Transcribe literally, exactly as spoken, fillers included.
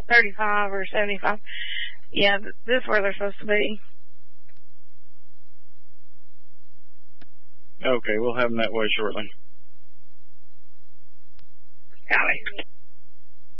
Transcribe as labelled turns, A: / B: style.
A: thirty-five or seventy-five. Yeah, this is where they're supposed to be.
B: Okay, we'll have them that way shortly.
A: Got it.